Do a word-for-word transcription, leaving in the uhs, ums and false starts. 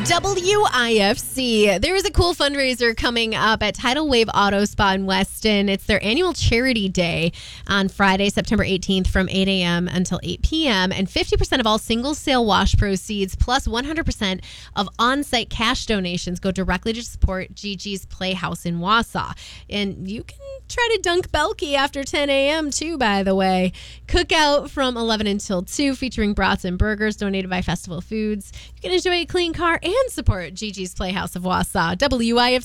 W I F C. There is a cool fundraiser coming up at Tidal Wave Auto Spa in Weston. It's their annual charity day on Friday, September eighteenth from eight a.m. until eight p.m. And fifty percent of all single sale wash proceeds plus one hundred percent of on-site cash donations go directly to support Gigi's Playhouse in Wausau. And you can try to dunk Belky after ten a.m. too, by the way. Cookout from eleven until two featuring brats and burgers donated by Festival Foods. You can enjoy a clean car and support Gigi's Playhouse of Wausau. W I F